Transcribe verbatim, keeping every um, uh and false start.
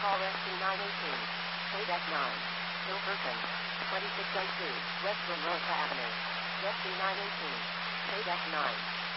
call S C nine eighteen. Payback nine. Hilverton. twenty-six oh two. West Monroe Avenue. S C nine eighteen. Payback nine.